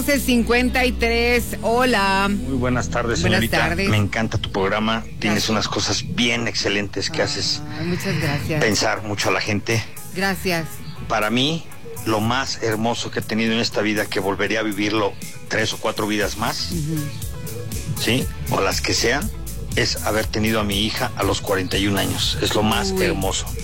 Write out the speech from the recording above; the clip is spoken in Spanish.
53. Hola. Muy buenas tardes, señorita. Buenas tardes. Me encanta tu programa. Tienes unas cosas bien excelentes que haces Muchas gracias. pensar mucho a la gente. Gracias. Para mí, lo más hermoso que he tenido en esta vida, que volvería a vivirlo 3 o 4 vidas más, ¿sí? O las que sean, es haber tenido a mi hija a los 41 años. Es lo más hermoso.